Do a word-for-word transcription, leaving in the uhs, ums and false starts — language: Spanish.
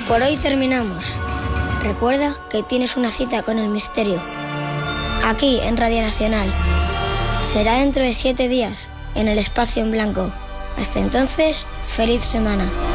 por hoy terminamos. Recuerda que tienes una cita con el misterio. Aquí, en Radio Nacional. Será dentro de siete días, en el espacio en blanco. Hasta entonces, feliz semana.